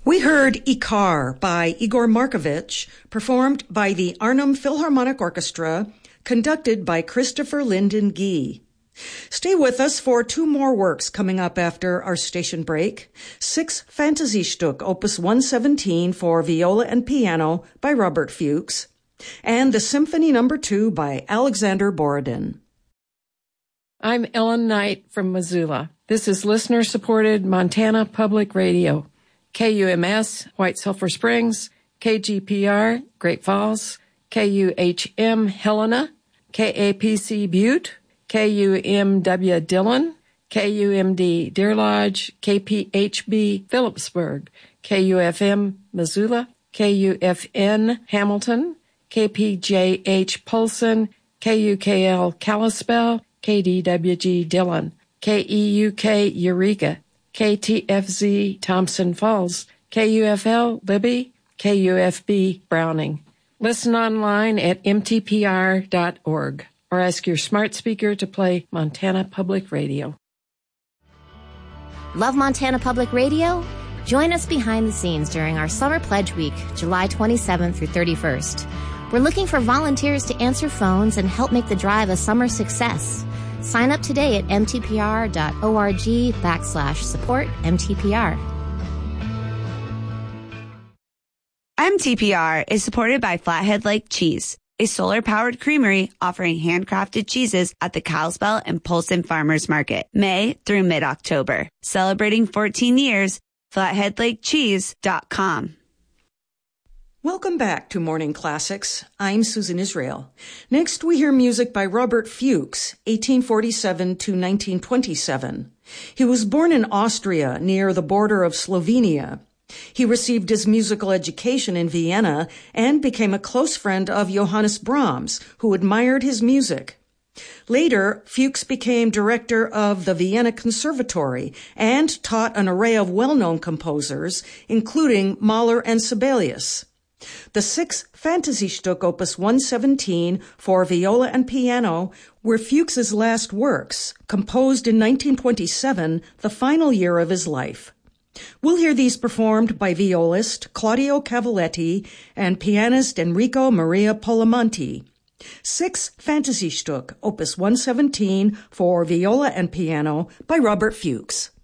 We heard Ikar by Igor Markovich, performed by the Arnhem Philharmonic Orchestra, conducted by Christopher Lyndon Gee. Stay with us for two more works coming up after our station break. Six Fantasy-Stück, Opus 117 for viola and piano by Robert Fuchs, and the Symphony No. 2 by Alexander Borodin. I'm Ellen Knight from Missoula. This is listener-supported Montana Public Radio. KUMS, White Sulphur Springs, KGPR, Great Falls, KUHM, Helena, KAPC, Butte, KUMW, Dillon, KUMD, Deer Lodge, KPHB, Phillipsburg, KUFM, Missoula, KUFN, Hamilton, KPJH, Polson, KUKL, Kalispell, KDWG, Dillon, KEUK, Eureka, KTFZ, Thompson Falls, KUFL, Libby, KUFB, Browning. Listen online at mtpr.org or ask your smart speaker to play Montana Public Radio. Love Montana Public Radio? Join us behind the scenes during our Summer Pledge Week, July 27th through 31st. We're looking for volunteers to answer phones and help make the drive a summer success. Sign up today at mtpr.org/support-MTPR. MTPR is supported by Flathead Lake Cheese, a solar-powered creamery offering handcrafted cheeses at the Kalispell and Polson Farmers Market, May through mid-October. Celebrating 14 years, flatheadlakecheese.com. Welcome back to Morning Classics. I'm Susan Israel. Next, we hear music by Robert Fuchs, 1847 to 1927. He was born in Austria, near the border of Slovenia. He received his musical education in Vienna and became a close friend of Johannes Brahms, who admired his music. Later, Fuchs became director of the Vienna Conservatory and taught an array of well-known composers, including Mahler and Sibelius. The six Fantasy-Stück, Opus 117 for viola and piano, were Fuchs's last works, composed in 1927, the final year of his life. We'll hear these performed by violist Claudio Cavalletti and pianist Enrico Maria Polamonti. Six Fantasy-Stück, Opus 117 for viola and piano by Robert Fuchs.